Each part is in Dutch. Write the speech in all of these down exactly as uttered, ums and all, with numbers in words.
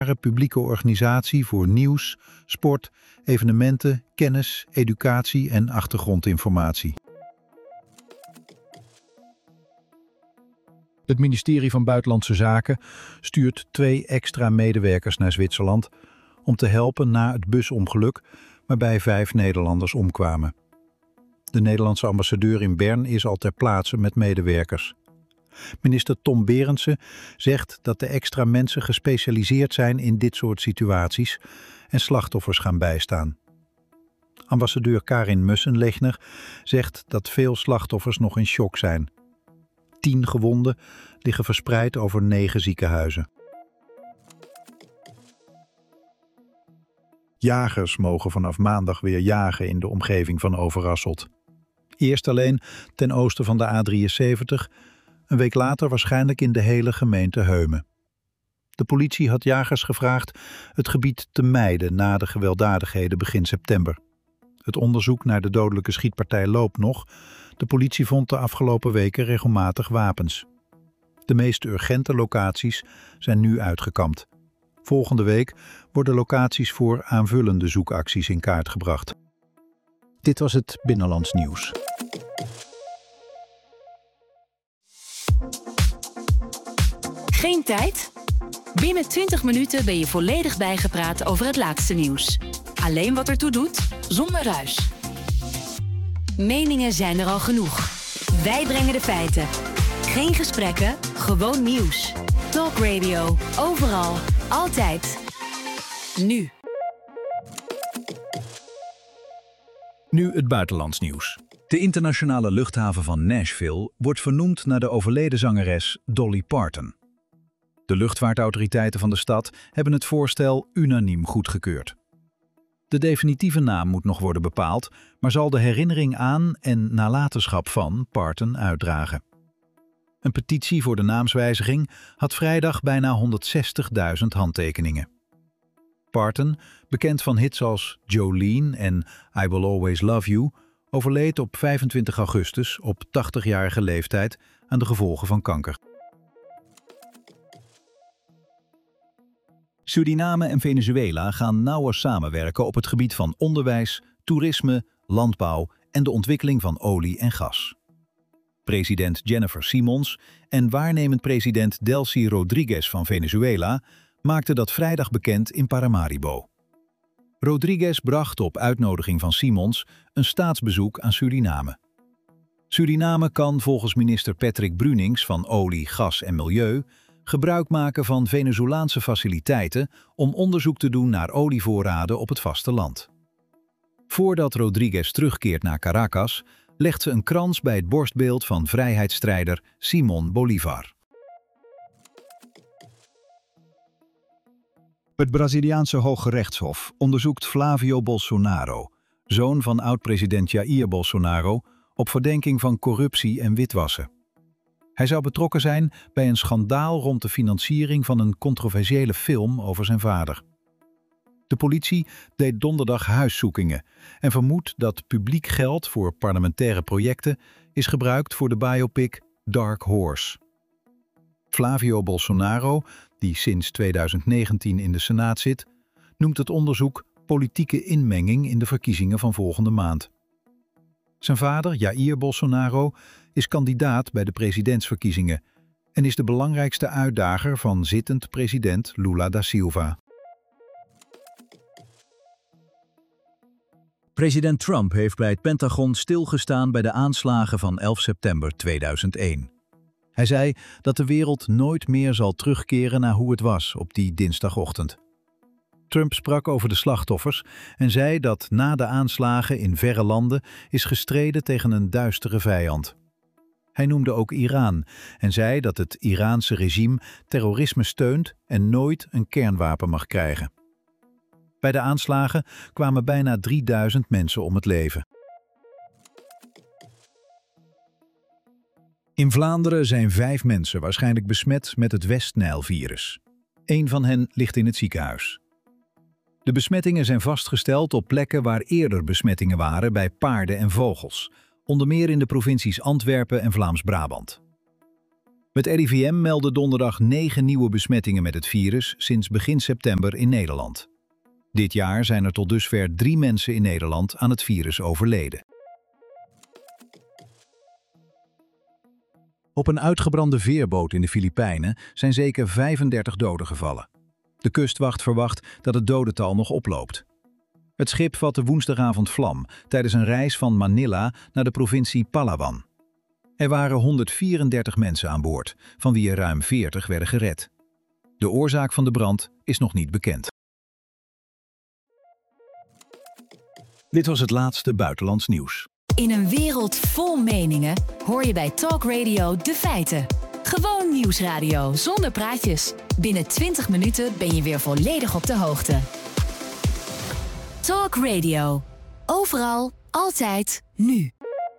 publieke organisatie voor nieuws, sport, evenementen, kennis, educatie en achtergrondinformatie. Het ministerie van Buitenlandse Zaken stuurt twee extra medewerkers naar Zwitserland om te helpen na het busongeluk waarbij vijf Nederlanders omkwamen. De Nederlandse ambassadeur in Bern is al ter plaatse met medewerkers. Minister Tom Berendsen zegt dat de extra mensen gespecialiseerd zijn in dit soort situaties en slachtoffers gaan bijstaan. Ambassadeur Karin Mussenlechner zegt dat veel slachtoffers nog in shock zijn. Tien gewonden liggen verspreid over negen ziekenhuizen. Jagers mogen vanaf maandag weer jagen in de omgeving van Overasselt. Eerst alleen ten oosten van de A drieënzeventig, een week later waarschijnlijk in de hele gemeente Heumen. De politie had jagers gevraagd het gebied te mijden na de gewelddadigheden begin september. Het onderzoek naar de dodelijke schietpartij loopt nog. De politie vond de afgelopen weken regelmatig wapens. De meest urgente locaties zijn nu uitgekampt. Volgende week worden locaties voor aanvullende zoekacties in kaart gebracht. Dit was het Binnenlands Nieuws. Geen tijd? Binnen twintig minuten ben je volledig bijgepraat over het laatste nieuws. Alleen wat ertoe doet, zonder ruis. Meningen zijn er al genoeg. Wij brengen de feiten. Geen gesprekken, gewoon nieuws. Talk Radio, overal, altijd. Nu. Nu het buitenlands nieuws. De internationale luchthaven van Nashville wordt vernoemd naar de overleden zangeres Dolly Parton. De luchtvaartautoriteiten van de stad hebben het voorstel unaniem goedgekeurd. De definitieve naam moet nog worden bepaald, maar zal de herinnering aan en nalatenschap van Parton uitdragen. Een petitie voor de naamswijziging had vrijdag bijna honderdzestigduizend handtekeningen. Parton, bekend van hits als Jolene en I Will Always Love You, overleed op vijfentwintig augustus op tachtigjarige leeftijd aan de gevolgen van kanker. Suriname en Venezuela gaan nauwer samenwerken op het gebied van onderwijs, toerisme, landbouw en de ontwikkeling van olie en gas. President Jennifer Simons en waarnemend president Delcy Rodriguez van Venezuela maakten dat vrijdag bekend in Paramaribo. Rodriguez bracht op uitnodiging van Simons een staatsbezoek aan Suriname. Suriname kan volgens minister Patrick Brunings van Olie, Gas en Milieu gebruik maken van Venezolaanse faciliteiten om onderzoek te doen naar olievoorraden op het vasteland. Voordat Rodriguez terugkeert naar Caracas, legt ze een krans bij het borstbeeld van vrijheidsstrijder Simón Bolívar. Het Braziliaanse Hoge Rechtshof onderzoekt Flávio Bolsonaro, zoon van oud-president Jair Bolsonaro, op verdenking van corruptie en witwassen. Hij zou betrokken zijn bij een schandaal rond de financiering van een controversiële film over zijn vader. De politie deed donderdag huiszoekingen en vermoedt dat publiek geld voor parlementaire projecten is gebruikt voor de biopic Dark Horse. Flávio Bolsonaro, die sinds tweeduizend negentien in de Senaat zit, noemt het onderzoek politieke inmenging in de verkiezingen van volgende maand. Zijn vader, Jair Bolsonaro, is kandidaat bij de presidentsverkiezingen en is de belangrijkste uitdager van zittend president Lula da Silva. President Trump heeft bij het Pentagon stilgestaan bij de aanslagen van elf september tweeduizend één. Hij zei dat de wereld nooit meer zal terugkeren naar hoe het was op die dinsdagochtend. Trump sprak over de slachtoffers en zei dat na de aanslagen in verre landen is gestreden tegen een duistere vijand. Hij noemde ook Iran en zei dat het Iraanse regime terrorisme steunt en nooit een kernwapen mag krijgen. Bij de aanslagen kwamen bijna drieduizend mensen om het leven. In Vlaanderen zijn vijf mensen waarschijnlijk besmet met het West-Nijl-virus. Eén van hen ligt in het ziekenhuis. De besmettingen zijn vastgesteld op plekken waar eerder besmettingen waren bij paarden en vogels, onder meer in de provincies Antwerpen en Vlaams-Brabant. Het R I V M meldde donderdag negen nieuwe besmettingen met het virus sinds begin september in Nederland. Dit jaar zijn er tot dusver drie mensen in Nederland aan het virus overleden. Op een uitgebrande veerboot in de Filipijnen zijn zeker vijfendertig doden gevallen. De kustwacht verwacht dat het dodental nog oploopt. Het schip vatte woensdagavond vlam tijdens een reis van Manila naar de provincie Palawan. Er waren honderdvierendertig mensen aan boord, van wie er ruim veertig werden gered. De oorzaak van de brand is nog niet bekend. Dit was het laatste buitenlands nieuws. In een wereld vol meningen hoor je bij Talk Radio de feiten. Gewoon nieuwsradio zonder praatjes. Binnen twintig minuten ben je weer volledig op de hoogte. Talk Radio. Overal, altijd, nu.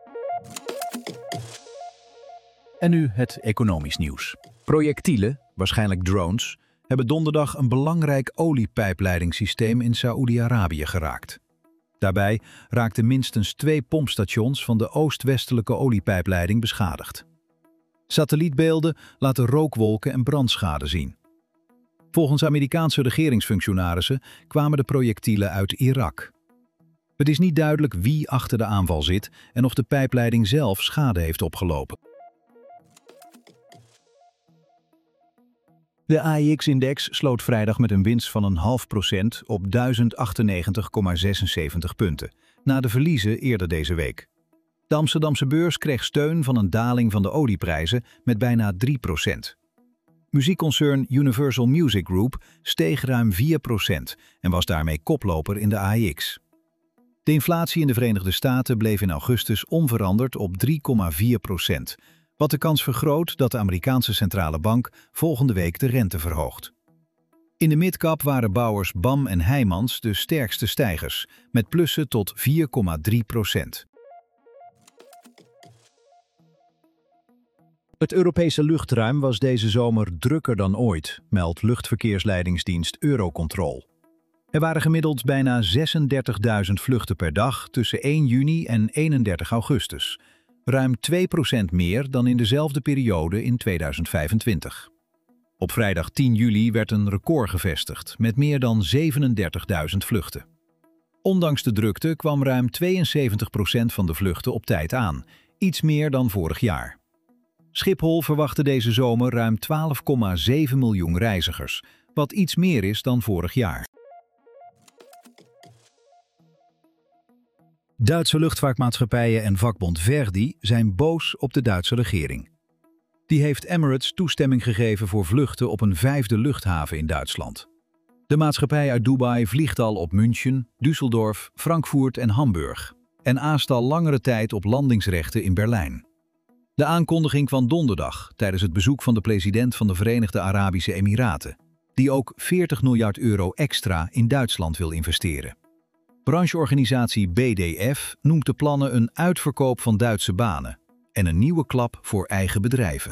En nu het economisch nieuws. Projectielen, waarschijnlijk drones, hebben donderdag een belangrijk oliepijpleidingssysteem in Saoedi-Arabië geraakt. Daarbij raakten minstens twee pompstations van de oost-westelijke oliepijpleiding beschadigd. Satellietbeelden laten rookwolken en brandschade zien. Volgens Amerikaanse regeringsfunctionarissen kwamen de projectielen uit Irak. Het is niet duidelijk wie achter de aanval zit en of de pijpleiding zelf schade heeft opgelopen. De A I X-index sloot vrijdag met een winst van een half procent op duizend achtennegentig komma zesenzeventig punten, na de verliezen eerder deze week. De Amsterdamse beurs kreeg steun van een daling van de olieprijzen met bijna drie procent. Muziekconcern Universal Music Group steeg ruim vier procent en was daarmee koploper in de A I X. De inflatie in de Verenigde Staten bleef in augustus onveranderd op drie komma vier procent, wat de kans vergroot dat de Amerikaanse centrale bank volgende week de rente verhoogt. In de midcap waren bouwers B A M en Heijmans de sterkste stijgers, met plussen tot vier komma drie procent. Het Europese luchtruim was deze zomer drukker dan ooit, meldt luchtverkeersleidingsdienst Eurocontrol. Er waren gemiddeld bijna zesendertigduizend vluchten per dag tussen één juni en eenendertig augustus. Ruim twee procent meer dan in dezelfde periode in tweeduizend vijfentwintig. Op vrijdag tien juli werd een record gevestigd met meer dan zevenendertigduizend vluchten. Ondanks de drukte kwam ruim tweeënzeventig procent van de vluchten op tijd aan, iets meer dan vorig jaar. Schiphol verwachtte deze zomer ruim twaalf komma zeven miljoen reizigers, wat iets meer is dan vorig jaar. Duitse luchtvaartmaatschappijen en vakbond Verdi zijn boos op de Duitse regering. Die heeft Emirates toestemming gegeven voor vluchten op een vijfde luchthaven in Duitsland. De maatschappij uit Dubai vliegt al op München, Düsseldorf, Frankfurt en Hamburg en aast al langere tijd op landingsrechten in Berlijn. De aankondiging van donderdag tijdens het bezoek van de president van de Verenigde Arabische Emiraten, die ook veertig miljard euro extra in Duitsland wil investeren. Brancheorganisatie B D F noemt de plannen een uitverkoop van Duitse banen en een nieuwe klap voor eigen bedrijven.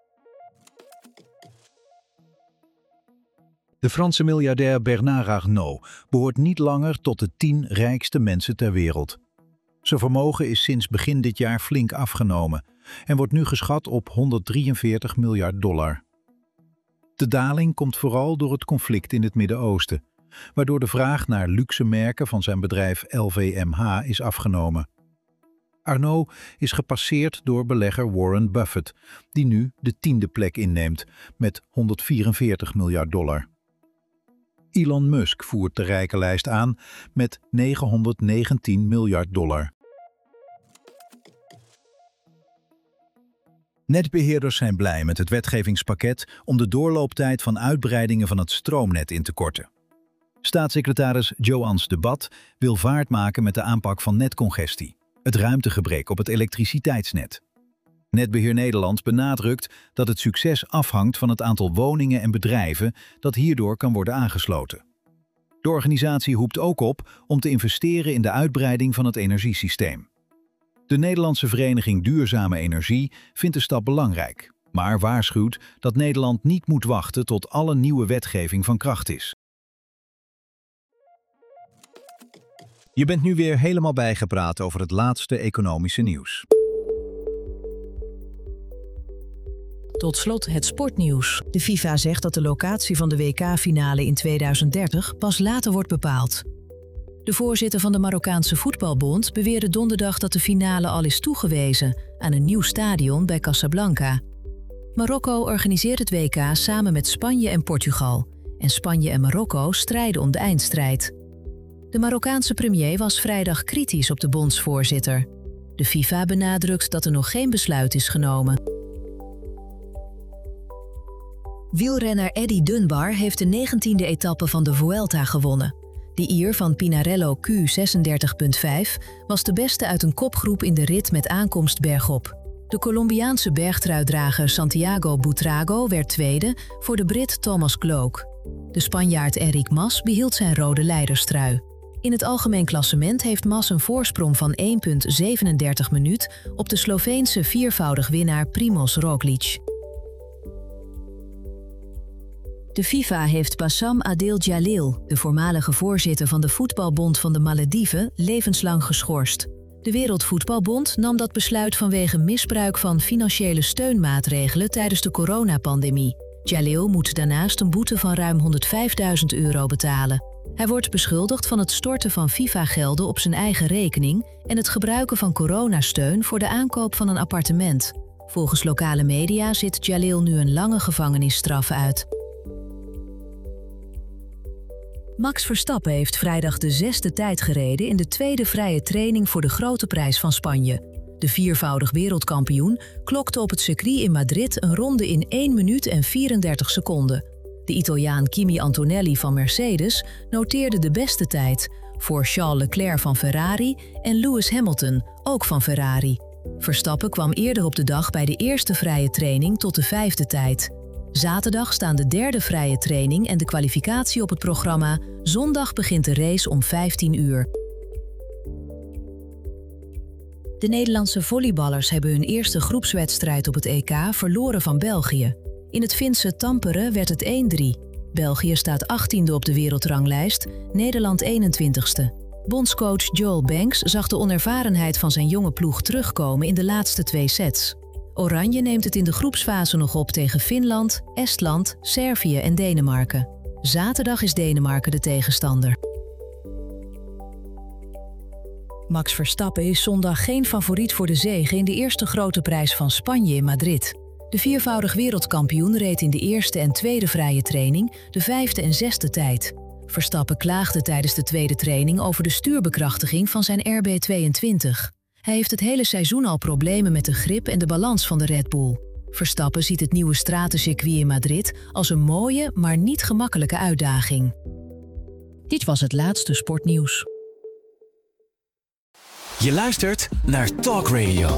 De Franse miljardair Bernard Arnault behoort niet langer tot de tien rijkste mensen ter wereld. Zijn vermogen is sinds begin dit jaar flink afgenomen en wordt nu geschat op honderddrieënveertig miljard dollar. De daling komt vooral door het conflict in het Midden-Oosten, waardoor de vraag naar luxe merken van zijn bedrijf L V M H is afgenomen. Arnault is gepasseerd door belegger Warren Buffett, die nu de tiende plek inneemt met honderdvierenveertig miljard dollar. Elon Musk voert de rijkenlijst aan met negenhonderdnegentien miljard dollar. Netbeheerders zijn blij met het wetgevingspakket om de doorlooptijd van uitbreidingen van het stroomnet in te korten. Staatssecretaris Joans de Bat wil vaart maken met de aanpak van netcongestie, het ruimtegebrek op het elektriciteitsnet. Netbeheer Nederland benadrukt dat het succes afhangt van het aantal woningen en bedrijven dat hierdoor kan worden aangesloten. De organisatie roept ook op om te investeren in de uitbreiding van het energiesysteem. De Nederlandse Vereniging Duurzame Energie vindt de stap belangrijk, maar waarschuwt dat Nederland niet moet wachten tot alle nieuwe wetgeving van kracht is. Je bent nu weer helemaal bijgepraat over het laatste economische nieuws. Tot slot het sportnieuws. De FIFA zegt dat de locatie van de W K-finale in tweeduizend dertig pas later wordt bepaald. De voorzitter van de Marokkaanse Voetbalbond beweerde donderdag dat de finale al is toegewezen aan een nieuw stadion bij Casablanca. Marokko organiseert het W K samen met Spanje en Portugal. En Spanje en Marokko strijden om de eindstrijd. De Marokkaanse premier was vrijdag kritisch op de bondsvoorzitter. De FIFA benadrukt dat er nog geen besluit is genomen. Wielrenner Eddie Dunbar heeft de negentiende etappe van de Vuelta gewonnen. De Ier van Pinarello Q zesendertig komma vijf was de beste uit een kopgroep in de rit met aankomst bergop. De Colombiaanse bergtruidrager Santiago Buitrago werd tweede voor de Brit Thomas Gloak. De Spanjaard Enric Mas behield zijn rode leiderstrui. In het algemeen klassement heeft Mas een voorsprong van één komma zevenendertig minuut op de Sloveense viervoudig winnaar Primož Roglič. De FIFA heeft Bassam Adil Jalil, de voormalige voorzitter van de Voetbalbond van de Malediven, levenslang geschorst. De Wereldvoetbalbond nam dat besluit vanwege misbruik van financiële steunmaatregelen tijdens de coronapandemie. Jalil moet daarnaast een boete van ruim honderdvijfduizend euro betalen. Hij wordt beschuldigd van het storten van FIFA-gelden op zijn eigen rekening en het gebruiken van coronasteun voor de aankoop van een appartement. Volgens lokale media zit Jalil nu een lange gevangenisstraf uit. Max Verstappen heeft vrijdag de zesde tijd gereden in de tweede vrije training voor de Grote Prijs van Spanje. De viervoudig wereldkampioen klokte op het circuit in Madrid een ronde in één minuut en vierendertig seconden. De Italiaan Kimi Antonelli van Mercedes noteerde de beste tijd, voor Charles Leclerc van Ferrari en Lewis Hamilton, ook van Ferrari. Verstappen kwam eerder op de dag bij de eerste vrije training tot de vijfde tijd. Zaterdag staan de derde vrije training en de kwalificatie op het programma. Zondag begint de race om vijftien uur. De Nederlandse volleyballers hebben hun eerste groepswedstrijd op het E K verloren van België. In het Finse Tampere werd het één drie. België staat achttiende op de wereldranglijst, Nederland eenentwintigste. Bondscoach Joel Banks zag de onervarenheid van zijn jonge ploeg terugkomen in de laatste twee sets. Oranje neemt het in de groepsfase nog op tegen Finland, Estland, Servië en Denemarken. Zaterdag is Denemarken de tegenstander. Max Verstappen is zondag geen favoriet voor de zege in de eerste grote prijs van Spanje in Madrid. De viervoudig wereldkampioen reed in de eerste en tweede vrije training de vijfde en zesde tijd. Verstappen klaagde tijdens de tweede training over de stuurbekrachtiging van zijn R B tweeëntwintig. Hij heeft het hele seizoen al problemen met de grip en de balans van de Red Bull. Verstappen ziet het nieuwe stratencircuit in Madrid als een mooie, maar niet gemakkelijke uitdaging. Dit was het laatste sportnieuws. Je luistert naar Talk Radio.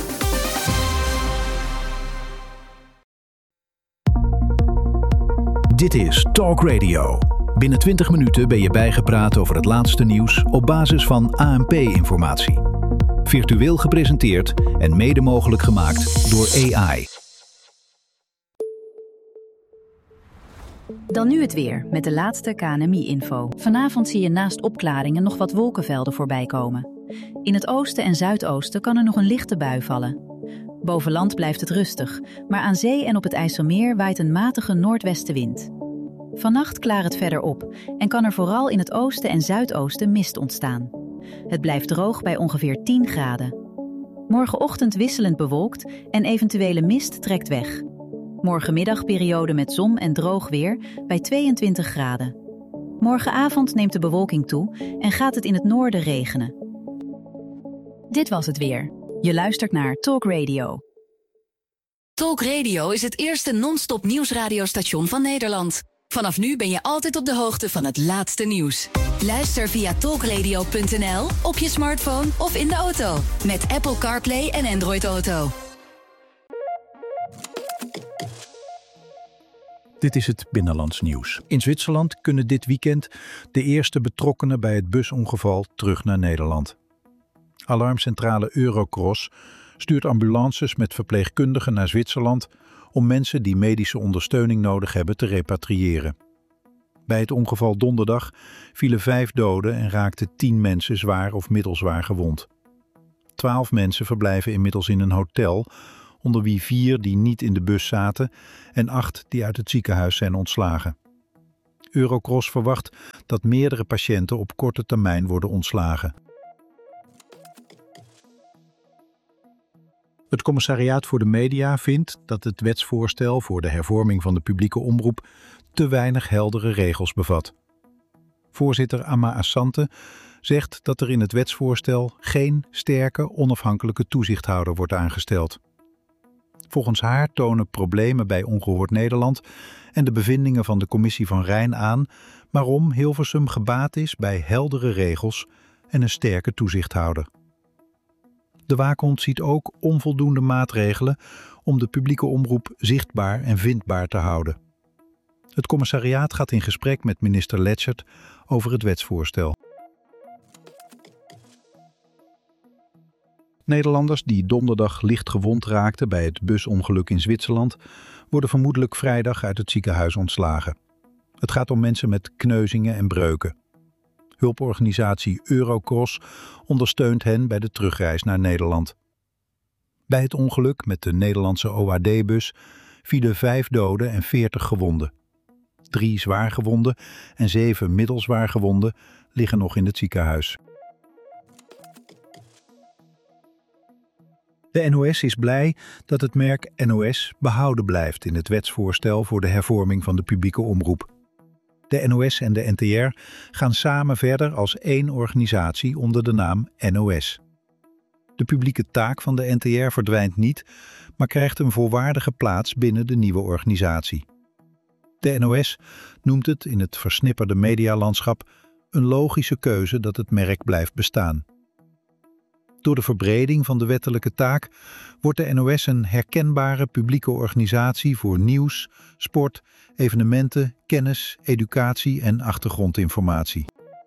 Dit is Talk Radio. Binnen twintig minuten ben je bijgepraat over het laatste nieuws op basis van A N P-informatie. Virtueel gepresenteerd en mede mogelijk gemaakt door A I. Dan nu het weer, met de laatste K N M I-info. Vanavond zie je naast opklaringen nog wat wolkenvelden voorbij komen. In het oosten en zuidoosten kan er nog een lichte bui vallen. Boven land blijft het rustig, maar aan zee en op het IJsselmeer waait een matige noordwestenwind. Vannacht klaart het verder op en kan er vooral in het oosten en zuidoosten mist ontstaan. Het blijft droog bij ongeveer tien graden. Morgenochtend wisselend bewolkt en eventuele mist trekt weg. Morgenmiddag periode met zon en droog weer bij tweeëntwintig graden. Morgenavond neemt de bewolking toe en gaat het in het noorden regenen. Dit was het weer. Je luistert naar Talk Radio. Talk Radio is het eerste non-stop nieuwsradiostation van Nederland. Vanaf nu ben je altijd op de hoogte van het laatste nieuws. Luister via talkradio punt n l, op je smartphone of in de auto. Met Apple CarPlay en Android Auto. Dit is het binnenlands nieuws. In Zwitserland kunnen dit weekend de eerste betrokkenen bij het busongeval terug naar Nederland. Alarmcentrale Eurocross stuurt ambulances met verpleegkundigen naar Zwitserland om mensen die medische ondersteuning nodig hebben te repatriëren. Bij het ongeval donderdag vielen vijf doden en raakten tien mensen zwaar of middelzwaar gewond. Twaalf mensen verblijven inmiddels in een hotel onder wie vier die niet in de bus zaten en acht die uit het ziekenhuis zijn ontslagen. Eurocross verwacht dat meerdere patiënten op korte termijn worden ontslagen. Het Commissariaat voor de Media vindt dat het wetsvoorstel voor de hervorming van de publieke omroep te weinig heldere regels bevat. Voorzitter Amma Asante zegt dat er in het wetsvoorstel geen sterke, onafhankelijke toezichthouder wordt aangesteld. Volgens haar tonen problemen bij Ongehoord Nederland en de bevindingen van de Commissie van Rijn aan waarom Hilversum gebaat is bij heldere regels en een sterke toezichthouder. De waakhond ziet ook onvoldoende maatregelen om de publieke omroep zichtbaar en vindbaar te houden. Het commissariaat gaat in gesprek met minister Letschert over het wetsvoorstel. Nederlanders die donderdag licht gewond raakten bij het busongeluk in Zwitserland worden vermoedelijk vrijdag uit het ziekenhuis ontslagen. Het gaat om mensen met kneuzingen en breuken. Hulporganisatie Eurocross ondersteunt hen bij de terugreis naar Nederland. Bij het ongeluk met de Nederlandse O A D-bus vielen vijf doden en veertig gewonden. Drie zwaargewonden en zeven middelzwaargewonden liggen nog in het ziekenhuis. De N O S is blij dat het merk N O S behouden blijft in het wetsvoorstel voor de hervorming van de publieke omroep. De N O S en de N T R gaan samen verder als één organisatie onder de naam N O S. De publieke taak van de N T R verdwijnt niet, maar krijgt een volwaardige plaats binnen de nieuwe organisatie. De N O S noemt het in het versnipperde medialandschap een logische keuze dat het merk blijft bestaan. Door de verbreding van de wettelijke taak wordt de N O S een herkenbare publieke organisatie voor nieuws, sport, evenementen, kennis, educatie en achtergrondinformatie.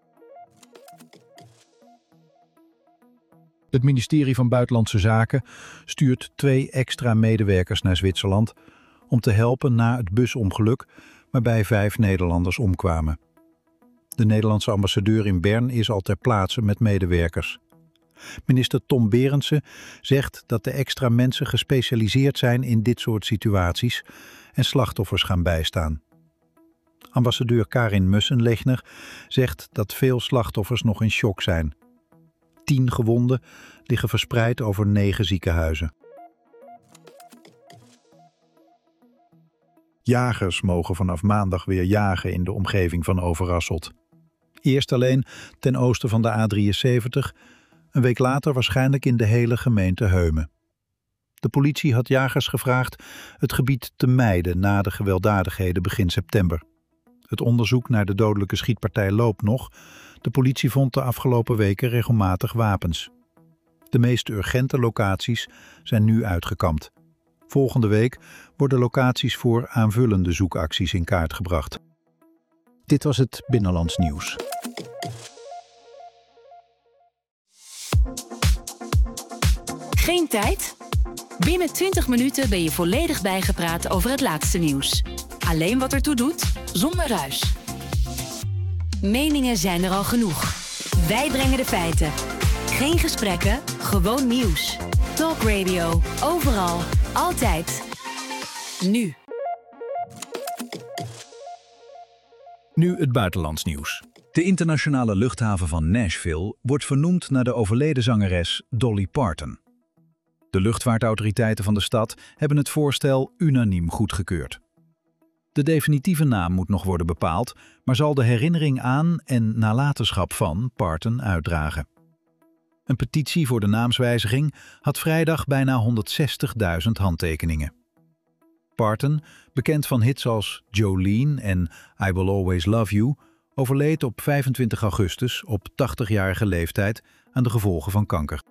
Het ministerie van Buitenlandse Zaken stuurt twee extra medewerkers naar Zwitserland om te helpen na het busongeluk waarbij vijf Nederlanders omkwamen. De Nederlandse ambassadeur in Bern is al ter plaatse met medewerkers. Minister Tom Berendsen zegt dat de extra mensen gespecialiseerd zijn in dit soort situaties en slachtoffers gaan bijstaan. Ambassadeur Karin Mussenlechner zegt dat veel slachtoffers nog in shock zijn. Tien gewonden liggen verspreid over negen ziekenhuizen. Jagers mogen vanaf maandag weer jagen in de omgeving van Overasselt. Eerst alleen ten oosten van de A drieënzeventig, een week later waarschijnlijk in de hele gemeente Heumen. De politie had jagers gevraagd het gebied te mijden na de gewelddadigheden begin september. Het onderzoek naar de dodelijke schietpartij loopt nog. De politie vond de afgelopen weken regelmatig wapens. De meest urgente locaties zijn nu uitgekampt. Volgende week worden locaties voor aanvullende zoekacties in kaart gebracht. Dit was het Binnenlands Nieuws. Geen tijd? Binnen twintig minuten ben je volledig bijgepraat over het laatste nieuws. Alleen wat ertoe doet, zonder ruis. Meningen zijn er al genoeg. Wij brengen de feiten. Geen gesprekken, gewoon nieuws. Talk Radio, overal, altijd. Nu. Nu het buitenlands nieuws. De internationale luchthaven van Nashville wordt vernoemd naar de overleden zangeres Dolly Parton. De luchtvaartautoriteiten van de stad hebben het voorstel unaniem goedgekeurd. De definitieve naam moet nog worden bepaald, maar zal de herinnering aan en nalatenschap van Parton uitdragen. Een petitie voor de naamswijziging had vrijdag bijna honderdzestigduizend handtekeningen. Parton, bekend van hits als Jolene en I Will Always Love You, overleed op vijfentwintig augustus op tachtigjarige leeftijd aan de gevolgen van kanker.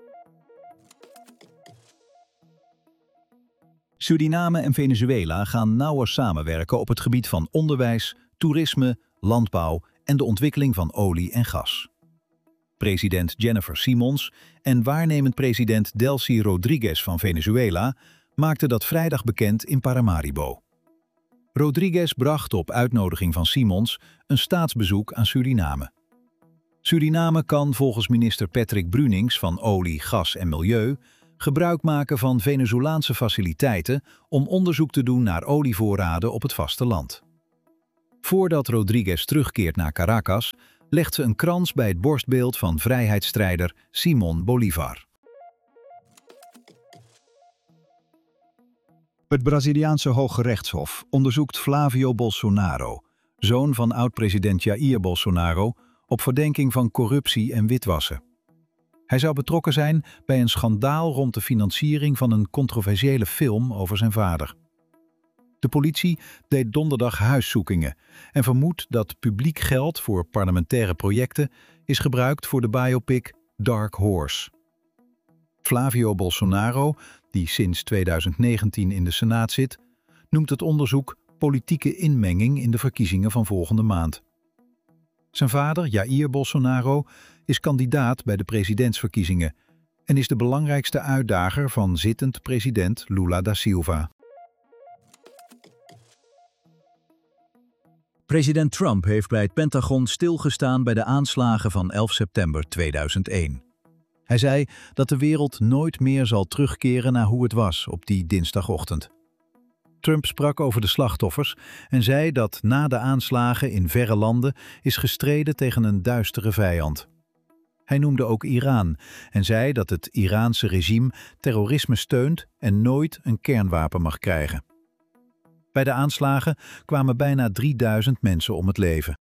Suriname en Venezuela gaan nauwer samenwerken op het gebied van onderwijs, toerisme, landbouw en de ontwikkeling van olie en gas. President Jennifer Simons en waarnemend president Delcy Rodriguez van Venezuela maakten dat vrijdag bekend in Paramaribo. Rodriguez bracht op uitnodiging van Simons een staatsbezoek aan Suriname. Suriname kan volgens minister Patrick Brunings van Olie, Gas en Milieu gebruik maken van Venezolaanse faciliteiten om onderzoek te doen naar olievoorraden op het vasteland. Voordat Rodriguez terugkeert naar Caracas, legt ze een krans bij het borstbeeld van vrijheidsstrijder Simón Bolívar. Het Braziliaanse Hoge Rechtshof onderzoekt Flávio Bolsonaro, zoon van oud-president Jair Bolsonaro, op verdenking van corruptie en witwassen. Hij zou betrokken zijn bij een schandaal rond de financiering van een controversiële film over zijn vader. De politie deed donderdag huiszoekingen en vermoedt dat publiek geld voor parlementaire projecten is gebruikt voor de biopic Dark Horse. Flávio Bolsonaro, die sinds tweeduizend negentien in de Senaat zit, noemt het onderzoek politieke inmenging in de verkiezingen van volgende maand. Zijn vader, Jair Bolsonaro, is kandidaat bij de presidentsverkiezingen en is de belangrijkste uitdager van zittend president Lula da Silva. President Trump heeft bij het Pentagon stilgestaan bij de aanslagen van elf september tweeduizend één. Hij zei dat de wereld nooit meer zal terugkeren naar hoe het was op die dinsdagochtend. Trump sprak over de slachtoffers en zei dat na de aanslagen in verre landen is gestreden tegen een duistere vijand. Hij noemde ook Iran en zei dat het Iraanse regime terrorisme steunt en nooit een kernwapen mag krijgen. Bij de aanslagen kwamen bijna drieduizend mensen om het leven.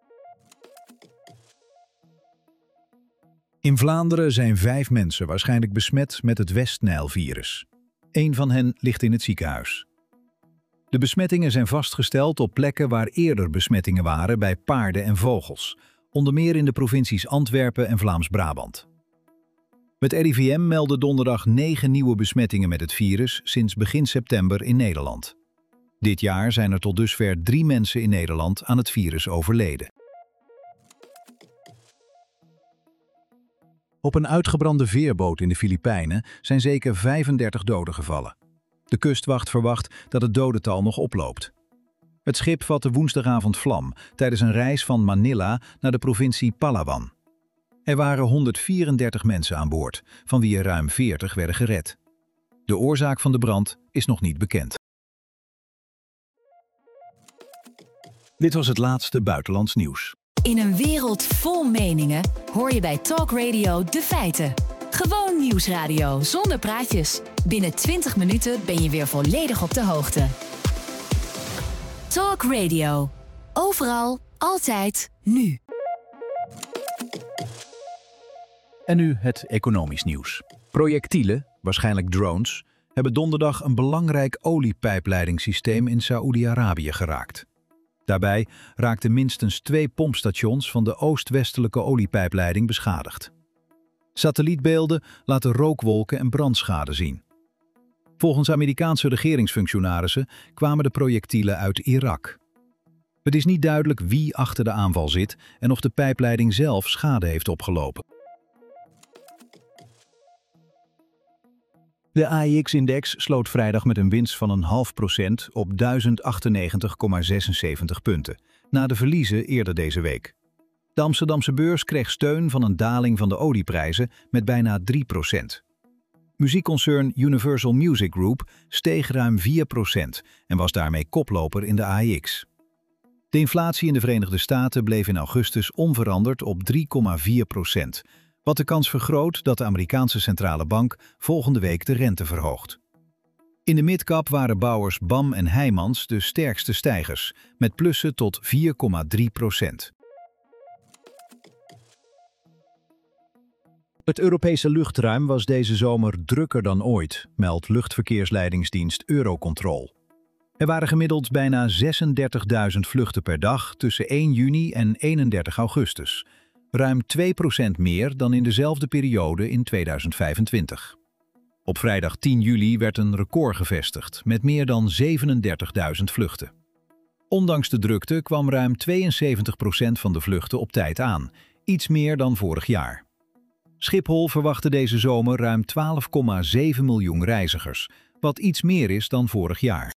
In Vlaanderen zijn vijf mensen waarschijnlijk besmet met het West-Nijl-virus. Eén van hen ligt in het ziekenhuis. De besmettingen zijn vastgesteld op plekken waar eerder besmettingen waren bij paarden en vogels, onder meer in de provincies Antwerpen en Vlaams-Brabant. Het R I V M meldde donderdag negen nieuwe besmettingen met het virus sinds begin september in Nederland. Dit jaar zijn er tot dusver drie mensen in Nederland aan het virus overleden. Op een uitgebrande veerboot in de Filipijnen zijn zeker vijfendertig doden gevallen. De kustwacht verwacht dat het dodental nog oploopt. Het schip vatte woensdagavond vlam tijdens een reis van Manila naar de provincie Palawan. Er waren honderdvierendertig mensen aan boord, van wie er ruim veertig werden gered. De oorzaak van de brand is nog niet bekend. Dit was het laatste buitenlands nieuws. In een wereld vol meningen hoor je bij Talk Radio de feiten. Gewoon nieuwsradio zonder praatjes. Binnen twintig minuten ben je weer volledig op de hoogte. Talk Radio. Overal, altijd, nu. En nu het economisch nieuws. Projectielen, waarschijnlijk drones, hebben donderdag een belangrijk oliepijpleidingssysteem in Saoedi-Arabië geraakt. Daarbij raakten minstens twee pompstations van de oost-westelijke oliepijpleiding beschadigd. Satellietbeelden laten rookwolken en brandschade zien. Volgens Amerikaanse regeringsfunctionarissen kwamen de projectielen uit Irak. Het is niet duidelijk wie achter de aanval zit en of de pijpleiding zelf schade heeft opgelopen. De A I X-index sloot vrijdag met een winst van een half procent op duizend achtennegentig komma zesenzeventig punten, na de verliezen eerder deze week. De Amsterdamse beurs kreeg steun van een daling van de olieprijzen met bijna drie procent. Muziekconcern Universal Music Group steeg ruim vier procent en was daarmee koploper in de A I X. De inflatie in de Verenigde Staten bleef in augustus onveranderd op drie komma vier procent, wat de kans vergroot dat de Amerikaanse centrale bank volgende week de rente verhoogt. In de midcap waren bouwers B A M en Heijmans de sterkste stijgers, met plussen tot vier komma drie procent. Het Europese luchtruim was deze zomer drukker dan ooit, meldt luchtverkeersleidingsdienst Eurocontrol. Er waren gemiddeld bijna zesendertigduizend vluchten per dag tussen één juni en eenendertig augustus. Ruim twee procent meer dan in dezelfde periode in tweeduizend vijfentwintig. Op vrijdag tien juli werd een record gevestigd met meer dan zevenendertigduizend vluchten. Ondanks de drukte kwam ruim tweeënzeventig procent van de vluchten op tijd aan, iets meer dan vorig jaar. Schiphol verwachtte deze zomer ruim twaalf komma zeven miljoen reizigers, wat iets meer is dan vorig jaar.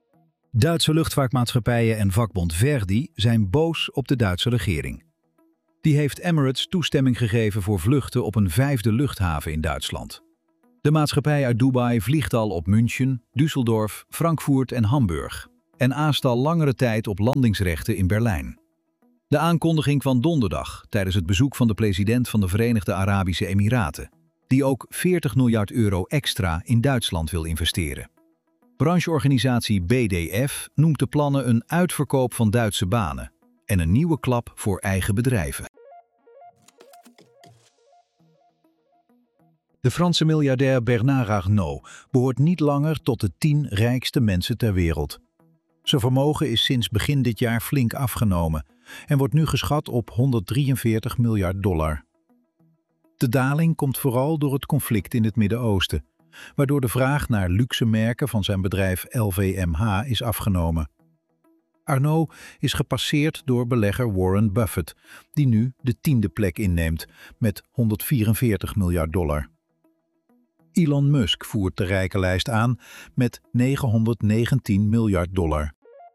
Duitse luchtvaartmaatschappijen en vakbond Verdi zijn boos op de Duitse regering. Die heeft Emirates toestemming gegeven voor vluchten op een vijfde luchthaven in Duitsland. De maatschappij uit Dubai vliegt al op München, Düsseldorf, Frankfurt en Hamburg en aast al langere tijd op landingsrechten in Berlijn. De aankondiging kwam donderdag tijdens het bezoek van de president van de Verenigde Arabische Emiraten, die ook veertig miljard euro extra in Duitsland wil investeren. Brancheorganisatie B D F noemt de plannen een uitverkoop van Duitse banen en een nieuwe klap voor eigen bedrijven. De Franse miljardair Bernard Arnault behoort niet langer tot de tien rijkste mensen ter wereld. Zijn vermogen is sinds begin dit jaar flink afgenomen en wordt nu geschat op honderddrieënveertig miljard dollar. De daling komt vooral door het conflict in het Midden-Oosten, waardoor de vraag naar luxe merken van zijn bedrijf L V M H is afgenomen. Arnault is gepasseerd door belegger Warren Buffett, die nu de tiende plek inneemt met honderdvierenveertig miljard dollar. Elon Musk voert de rijkenlijst aan met negenhonderdnegentien miljard dollar.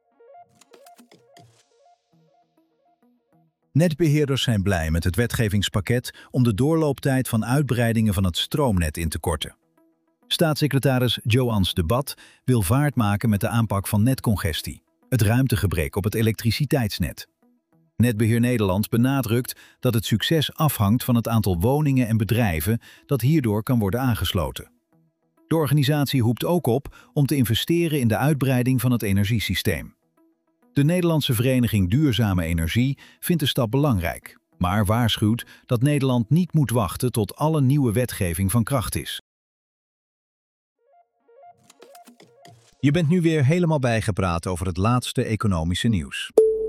Netbeheerders zijn blij met het wetgevingspakket om de doorlooptijd van uitbreidingen van het stroomnet in te korten. Staatssecretaris Joans de Bat wil vaart maken met de aanpak van netcongestie, het ruimtegebrek op het elektriciteitsnet. Netbeheer Nederland benadrukt dat het succes afhangt van het aantal woningen en bedrijven dat hierdoor kan worden aangesloten. De organisatie roept ook op om te investeren in de uitbreiding van het energiesysteem. De Nederlandse Vereniging Duurzame Energie vindt de stap belangrijk, maar waarschuwt dat Nederland niet moet wachten tot alle nieuwe wetgeving van kracht is. Je bent nu weer helemaal bijgepraat over het laatste economische nieuws.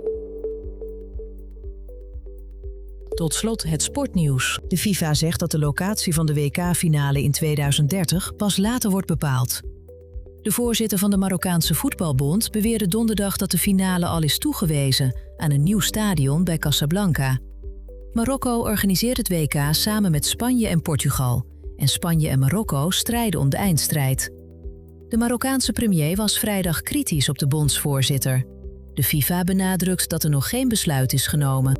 Tot slot het sportnieuws. De FIFA zegt dat de locatie van de W K-finale in tweeduizend dertig pas later wordt bepaald. De voorzitter van de Marokkaanse Voetbalbond beweerde donderdag dat de finale al is toegewezen aan een nieuw stadion bij Casablanca. Marokko organiseert het W K samen met Spanje en Portugal. En Spanje en Marokko strijden om de eindstrijd. De Marokkaanse premier was vrijdag kritisch op de bondsvoorzitter. De FIFA benadrukt dat er nog geen besluit is genomen.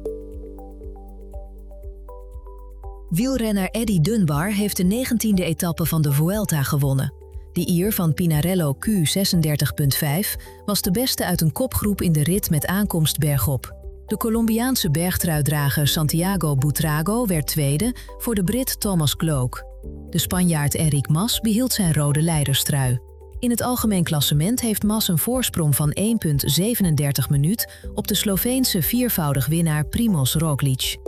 Wielrenner Eddy Dunbar heeft de negentiende etappe van de Vuelta gewonnen. De Ier van Pinarello Q zesendertig punt vijf was de beste uit een kopgroep in de rit met aankomst bergop. De Colombiaanse bergtruidrager Santiago Buitrago werd tweede voor de Brit Thomas Glock. De Spanjaard Enric Mas behield zijn rode leiderstrui. In het algemeen klassement heeft Mas een voorsprong van één komma zevenendertig minuut op de Sloveense viervoudig winnaar Primož Roglič.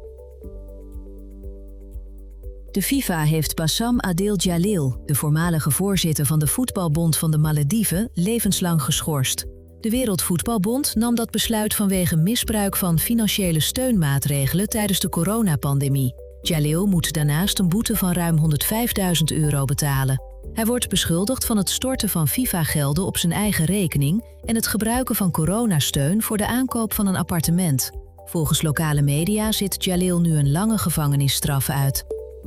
De FIFA heeft Bassam Adil Jalil, de voormalige voorzitter van de Voetbalbond van de Malediven, levenslang geschorst. De Wereldvoetbalbond nam dat besluit vanwege misbruik van financiële steunmaatregelen tijdens de coronapandemie. Jalil moet daarnaast een boete van ruim honderdvijfduizend euro betalen. Hij wordt beschuldigd van het storten van FIFA-gelden op zijn eigen rekening en het gebruiken van coronasteun voor de aankoop van een appartement. Volgens lokale media zit Jalil nu een lange gevangenisstraf uit.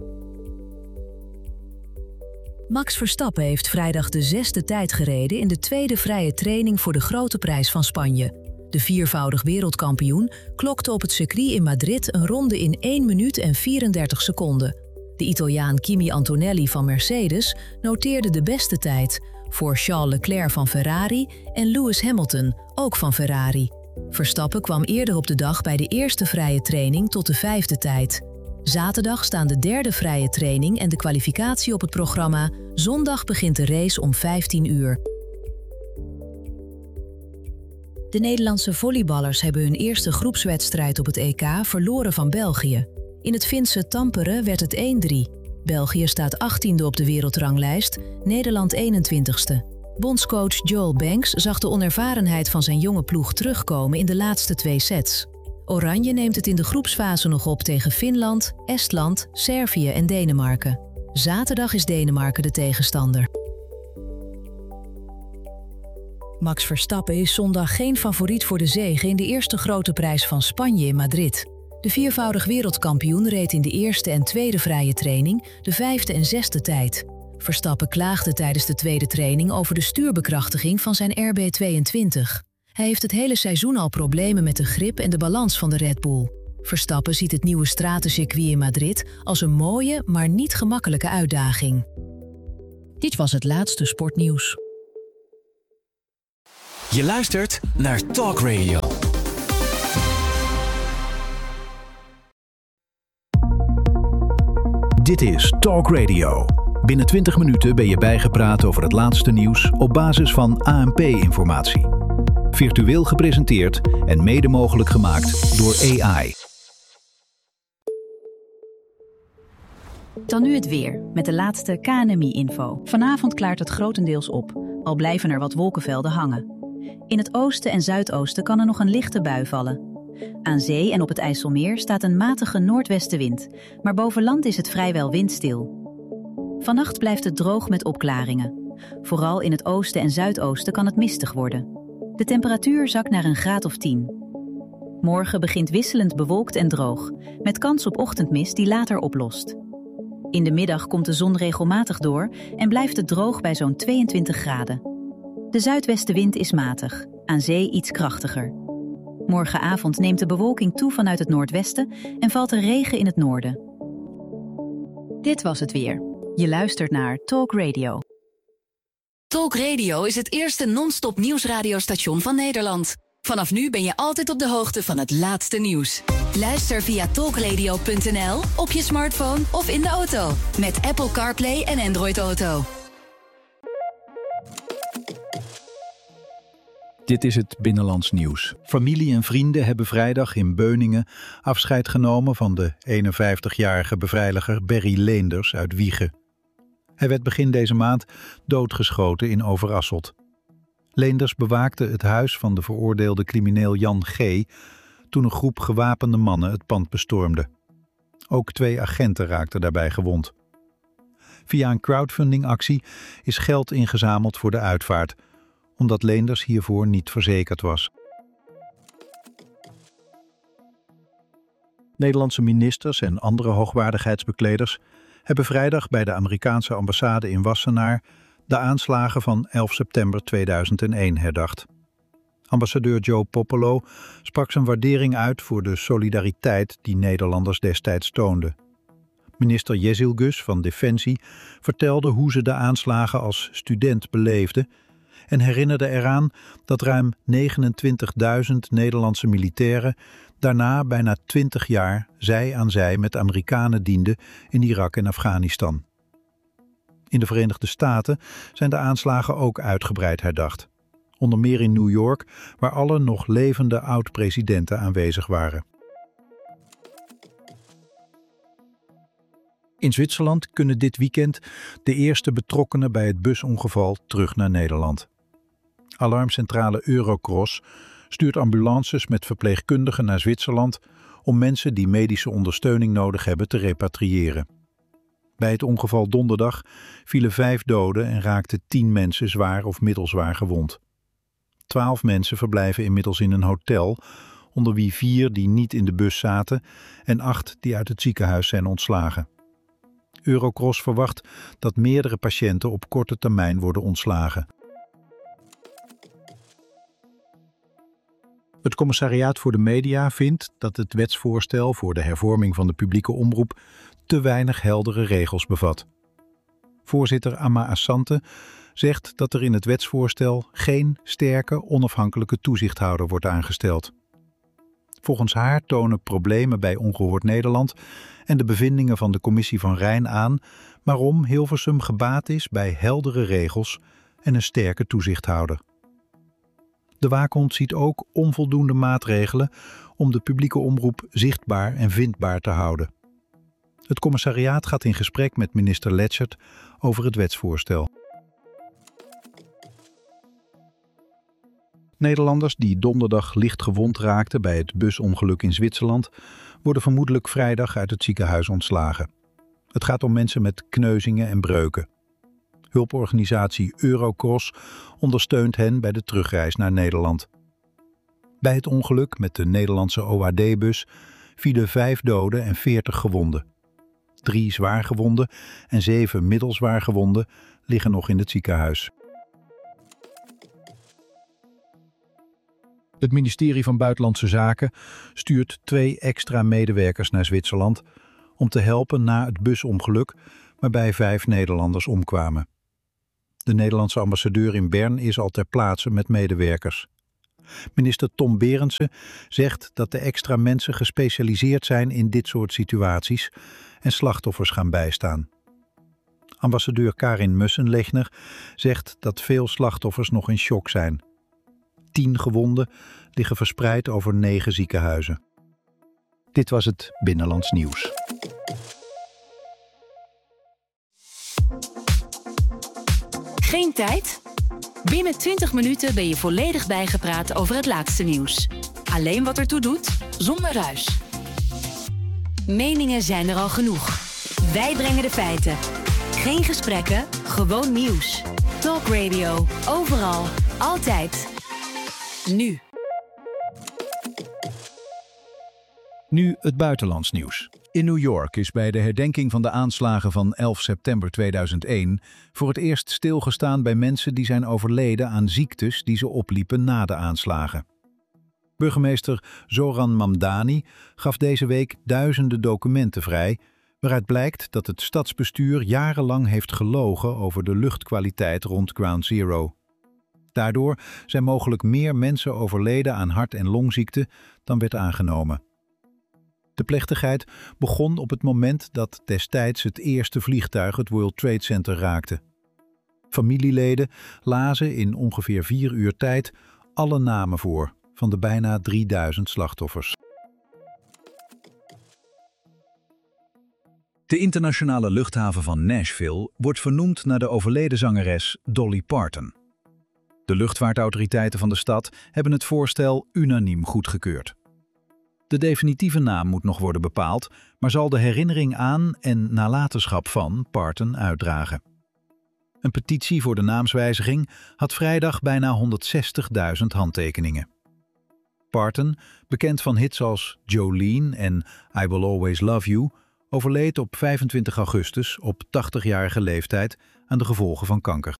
Max Verstappen heeft vrijdag de zesde tijd gereden in de tweede vrije training voor de Grote Prijs van Spanje. De viervoudig wereldkampioen klokte op het circuit in Madrid een ronde in één minuut en vierendertig seconden. De Italiaan Kimi Antonelli van Mercedes noteerde de beste tijd, voor Charles Leclerc van Ferrari en Lewis Hamilton, ook van Ferrari. Verstappen kwam eerder op de dag bij de eerste vrije training tot de vijfde tijd. Zaterdag staan de derde vrije training en de kwalificatie op het programma. Zondag begint de race om vijftien uur. De Nederlandse volleyballers hebben hun eerste groepswedstrijd op het E K verloren van België. In het Finse Tampere werd het één drie. België staat achttiende op de wereldranglijst, Nederland eenentwintigste. Bondscoach Joel Banks zag de onervarenheid van zijn jonge ploeg terugkomen in de laatste twee sets. Oranje neemt het in de groepsfase nog op tegen Finland, Estland, Servië en Denemarken. Zaterdag is Denemarken de tegenstander. Max Verstappen is zondag geen favoriet voor de zege in de eerste grote prijs van Spanje in Madrid. De viervoudig wereldkampioen reed in de eerste en tweede vrije training de vijfde en zesde tijd. Verstappen klaagde tijdens de tweede training over de stuurbekrachtiging van zijn R B tweeëntwintig. Hij heeft het hele seizoen al problemen met de grip en de balans van de Red Bull. Verstappen ziet het nieuwe stratencircuit in Madrid als een mooie, maar niet gemakkelijke uitdaging. Dit was het laatste sportnieuws. Je luistert naar Talk Radio. Dit is Talk Radio. Binnen twintig minuten ben je bijgepraat over het laatste nieuws op basis van A N P-informatie. Virtueel gepresenteerd en mede mogelijk gemaakt door A I. Dan nu het weer, met de laatste K N M I-info. Vanavond klaart het grotendeels op, al blijven er wat wolkenvelden hangen. In het oosten en zuidoosten kan er nog een lichte bui vallen. Aan zee en op het IJsselmeer staat een matige noordwestenwind, maar boven land is het vrijwel windstil. Vannacht blijft het droog met opklaringen. Vooral in het oosten en zuidoosten kan het mistig worden. De temperatuur zakt naar een graad of tien. Morgen begint wisselend bewolkt en droog, met kans op ochtendmist die later oplost. In de middag komt de zon regelmatig door en blijft het droog bij zo'n tweeëntwintig graden. De zuidwestenwind is matig, aan zee iets krachtiger. Morgenavond neemt de bewolking toe vanuit het noordwesten en valt er regen in het noorden. Dit was het weer. Je luistert naar Talk Radio. Talk Radio is het eerste non-stop nieuwsradiostation van Nederland. Vanaf nu ben je altijd op de hoogte van het laatste nieuws. Luister via talkradio punt n l, op je smartphone of in de auto. Met Apple CarPlay en Android Auto. Dit is het Binnenlands Nieuws. Familie en vrienden hebben vrijdag in Beuningen afscheid genomen van de eenenvijftigjarige bevrijdiger Berry Leenders uit Wijchen. Hij werd begin deze maand doodgeschoten in Overasselt. Leenders bewaakte het huis van de veroordeelde crimineel Jan G. toen een groep gewapende mannen het pand bestormde. Ook twee agenten raakten daarbij gewond. Via een crowdfundingactie is geld ingezameld voor de uitvaart, omdat Leenders hiervoor niet verzekerd was. Nederlandse ministers en andere hoogwaardigheidsbekleders hebben vrijdag bij de Amerikaanse ambassade in Wassenaar de aanslagen van elf september tweeduizend één herdacht. Ambassadeur Joe Popolo sprak zijn waardering uit voor de solidariteit die Nederlanders destijds toonden. Minister Jezilgus van Defensie vertelde hoe ze de aanslagen als student beleefde en herinnerde eraan dat ruim negenentwintigduizend Nederlandse militairen daarna bijna twintig jaar zij aan zij met Amerikanen dienden in Irak en Afghanistan. In de Verenigde Staten zijn de aanslagen ook uitgebreid herdacht. Onder meer in New York, waar alle nog levende oud-presidenten aanwezig waren. In Zwitserland kunnen dit weekend de eerste betrokkenen bij het busongeval terug naar Nederland. Alarmcentrale Eurocross stuurt ambulances met verpleegkundigen naar Zwitserland om mensen die medische ondersteuning nodig hebben te repatriëren. Bij het ongeval donderdag vielen vijf doden en raakten tien mensen zwaar of middelzwaar gewond. Twaalf mensen verblijven inmiddels in een hotel, onder wie vier die niet in de bus zaten en acht die uit het ziekenhuis zijn ontslagen. Eurocross verwacht dat meerdere patiënten op korte termijn worden ontslagen. Het Commissariaat voor de Media vindt dat het wetsvoorstel voor de hervorming van de publieke omroep te weinig heldere regels bevat. Voorzitter Amma Assante zegt dat er in het wetsvoorstel geen sterke, onafhankelijke toezichthouder wordt aangesteld. Volgens haar tonen problemen bij Ongehoord Nederland en de bevindingen van de Commissie van Rijn aan waarom Hilversum gebaat is bij heldere regels en een sterke toezichthouder. De waakhond ziet ook onvoldoende maatregelen om de publieke omroep zichtbaar en vindbaar te houden. Het commissariaat gaat in gesprek met minister Letschert over het wetsvoorstel. Nederlanders die donderdag licht gewond raakten bij het busongeluk in Zwitserland worden vermoedelijk vrijdag uit het ziekenhuis ontslagen. Het gaat om mensen met kneuzingen en breuken. Hulporganisatie Eurocross ondersteunt hen bij de terugreis naar Nederland. Bij het ongeluk met de Nederlandse O A D-bus vielen vijf doden en veertig gewonden. Drie zwaargewonden en zeven middelzwaargewonden liggen nog in het ziekenhuis. Het ministerie van Buitenlandse Zaken stuurt twee extra medewerkers naar Zwitserland om te helpen na het busongeluk waarbij vijf Nederlanders omkwamen. De Nederlandse ambassadeur in Bern is al ter plaatse met medewerkers. Minister Tom Berendsen zegt dat de extra mensen gespecialiseerd zijn in dit soort situaties en slachtoffers gaan bijstaan. Ambassadeur Karin Mussenlechner zegt dat veel slachtoffers nog in shock zijn. Tien gewonden liggen verspreid over negen ziekenhuizen. Dit was het Binnenlands Nieuws. Geen tijd? Binnen twintig minuten ben je volledig bijgepraat over het laatste nieuws. Alleen wat ertoe doet, zonder ruis. Meningen zijn er al genoeg. Wij brengen de feiten. Geen gesprekken, gewoon nieuws. Talk Radio, overal, altijd. Nu. Nu het buitenlands nieuws. In New York is bij de herdenking van de aanslagen van elf september tweeduizend één voor het eerst stilgestaan bij mensen die zijn overleden aan ziektes die ze opliepen na de aanslagen. Burgemeester Zoran Mamdani gaf deze week duizenden documenten vrij, waaruit blijkt dat het stadsbestuur jarenlang heeft gelogen over de luchtkwaliteit rond Ground Zero. Daardoor zijn mogelijk meer mensen overleden aan hart- en longziekten dan werd aangenomen. De plechtigheid begon op het moment dat destijds het eerste vliegtuig het World Trade Center raakte. Familieleden lazen in ongeveer vier uur tijd alle namen voor van de bijna drieduizend slachtoffers. De internationale luchthaven van Nashville wordt vernoemd naar de overleden zangeres Dolly Parton. De luchtvaartautoriteiten van de stad hebben het voorstel unaniem goedgekeurd. De definitieve naam moet nog worden bepaald, maar zal de herinnering aan en nalatenschap van Parton uitdragen. Een petitie voor de naamswijziging had vrijdag bijna honderdzestigduizend handtekeningen. Parton, bekend van hits als Jolene en I Will Always Love You, overleed op vijfentwintig augustus op tachtigjarige leeftijd aan de gevolgen van kanker.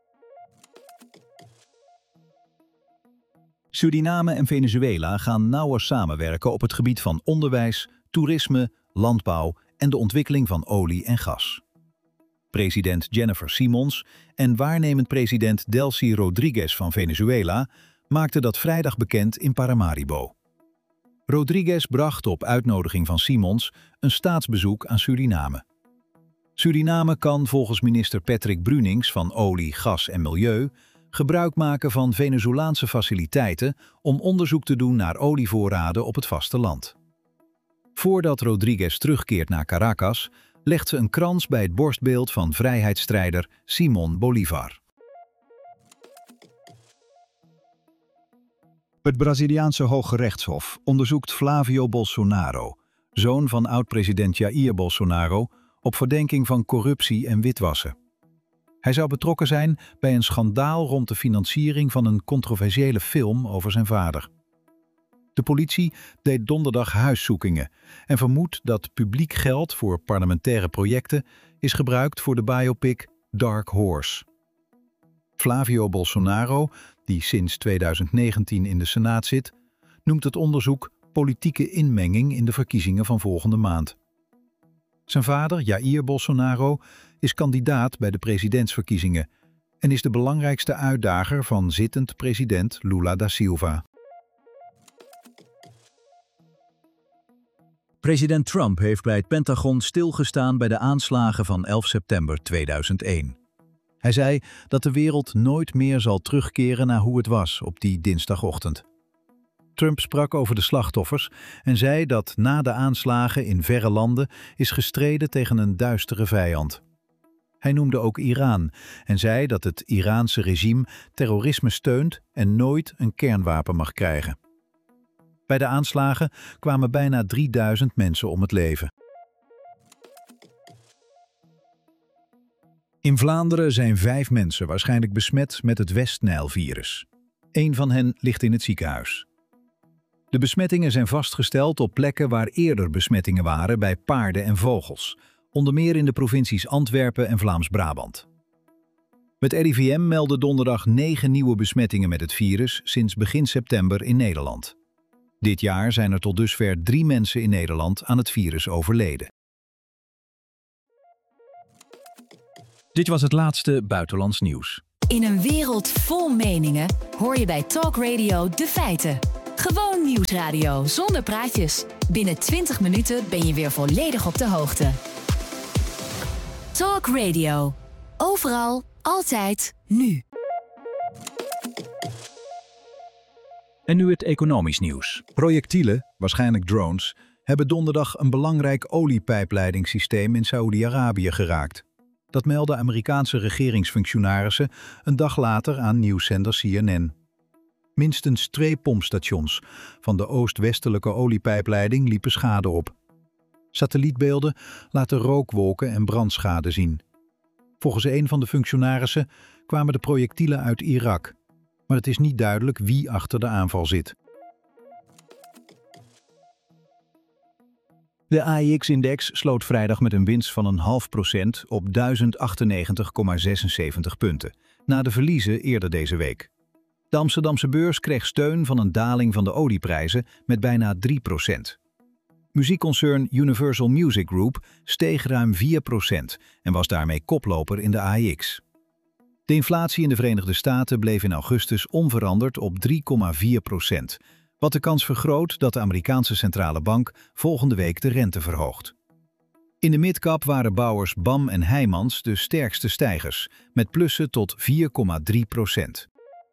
Suriname en Venezuela gaan nauwer samenwerken op het gebied van onderwijs, toerisme, landbouw en de ontwikkeling van olie en gas. President Jennifer Simons en waarnemend president Delcy Rodriguez van Venezuela maakten dat vrijdag bekend in Paramaribo. Rodriguez bracht op uitnodiging van Simons een staatsbezoek aan Suriname. Suriname kan volgens minister Patrick Brunings van Olie, Gas en Milieu gebruik maken van Venezolaanse faciliteiten om onderzoek te doen naar olievoorraden op het vasteland. Voordat Rodriguez terugkeert naar Caracas, legt ze een krans bij het borstbeeld van vrijheidsstrijder Simón Bolívar. Het Braziliaanse Hoge Rechtshof onderzoekt Flávio Bolsonaro, zoon van oud-president Jair Bolsonaro, op verdenking van corruptie en witwassen. Hij zou betrokken zijn bij een schandaal rond de financiering van een controversiële film over zijn vader. De politie deed donderdag huiszoekingen en vermoedt dat publiek geld voor parlementaire projecten is gebruikt voor de biopic Dark Horse. Flávio Bolsonaro, die sinds tweeduizend negentien in de Senaat zit, noemt het onderzoek politieke inmenging in de verkiezingen van volgende maand. Zijn vader, Jair Bolsonaro, is kandidaat bij de presidentsverkiezingen en is de belangrijkste uitdager van zittend president Lula da Silva. President Trump heeft bij het Pentagon stilgestaan bij de aanslagen van elf september tweeduizend één. Hij zei dat de wereld nooit meer zal terugkeren naar hoe het was op die dinsdagochtend. Trump sprak over de slachtoffers en zei dat na de aanslagen in verre landen is gestreden tegen een duistere vijand. Hij noemde ook Iran en zei dat het Iraanse regime terrorisme steunt en nooit een kernwapen mag krijgen. Bij de aanslagen kwamen bijna drieduizend mensen om het leven. In Vlaanderen zijn vijf mensen waarschijnlijk besmet met het West-Nijl-virus. Eén van hen ligt in het ziekenhuis. De besmettingen zijn vastgesteld op plekken waar eerder besmettingen waren bij paarden en vogels, onder meer in de provincies Antwerpen en Vlaams-Brabant. Het R I V M meldde donderdag negen nieuwe besmettingen met het virus sinds begin september in Nederland. Dit jaar zijn er tot dusver drie mensen in Nederland aan het virus overleden. Dit was het laatste buitenlands nieuws. In een wereld vol meningen hoor je bij Talk Radio de feiten. Gewoon nieuwsradio zonder praatjes. Binnen twintig minuten ben je weer volledig op de hoogte. Talk Radio. Overal, altijd, nu. En nu het economisch nieuws. Projectielen, waarschijnlijk drones, hebben donderdag een belangrijk oliepijpleidingssysteem in Saoedi-Arabië geraakt. Dat meldden Amerikaanse regeringsfunctionarissen een dag later aan nieuwszender C N N. Minstens twee pompstations van de oost-westelijke oliepijpleiding liepen schade op. Satellietbeelden laten rookwolken en brandschade zien. Volgens een van de functionarissen kwamen de projectielen uit Irak, maar het is niet duidelijk wie achter de aanval zit. De A I X-index sloot vrijdag met een winst van een half procent op duizend achtennegentig komma zesenzeventig punten, na de verliezen eerder deze week. De Amsterdamse beurs kreeg steun van een daling van de olieprijzen met bijna drie procent. Muziekconcern Universal Music Group steeg ruim vier procent en was daarmee koploper in de A I X. De inflatie in de Verenigde Staten bleef in augustus onveranderd op drie komma vier procent, wat de kans vergroot dat de Amerikaanse centrale bank volgende week de rente verhoogt. In de midcap waren bouwers B A M en Heijmans de sterkste stijgers, met plussen tot vier komma drie procent.